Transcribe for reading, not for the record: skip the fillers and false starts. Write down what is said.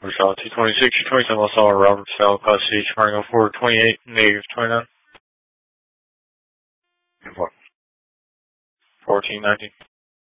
Rochelle 226, 27 LSL, Robert Sal, Class C, Triangle 428, negative 29. 1490.